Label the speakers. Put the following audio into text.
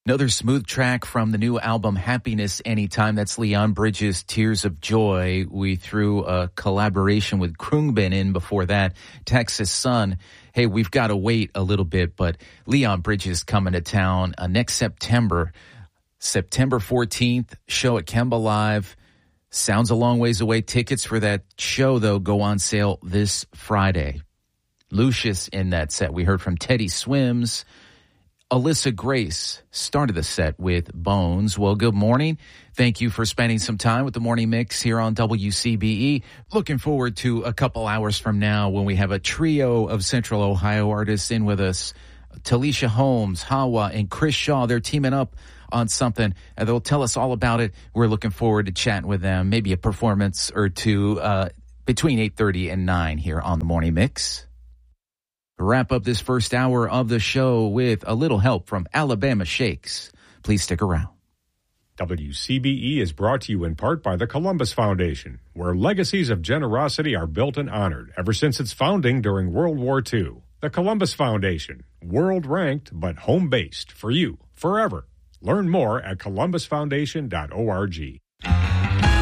Speaker 1: Another smooth track from the new album Happiness Anytime. That's Leon Bridges' Tears of Joy. We threw a collaboration with Khruangbin in before that. Texas Sun. Hey, we've got to wait a little bit, but Leon Bridges coming to town next September 14th. Show at Kemba Live. Sounds a long ways away. Tickets for that show, though, go on sale this Friday. Lucius in that set. We heard from Teddy Swims. Alyssa Grace started the set with Bones. Well, good morning. Thank you for spending some time with the Morning Mix here on WCBE. Looking forward to a couple hours from now when we have a trio of Central Ohio artists in with us. Talisha Holmes, Hawa, and Chris Shaw. They're teaming up on something. They'll tell us all about it. We're looking forward to chatting with them. Maybe a performance or two between 8:30 and 9 here on the Morning Mix. Wrap up this first hour of the show with a little help from Alabama Shakes. Please stick around.
Speaker 2: WCBE is brought to you in part by the Columbus Foundation, where legacies of generosity are built and honored ever since its founding during World War II. The Columbus Foundation, world-ranked but home-based for you forever. Learn more at columbusfoundation.org.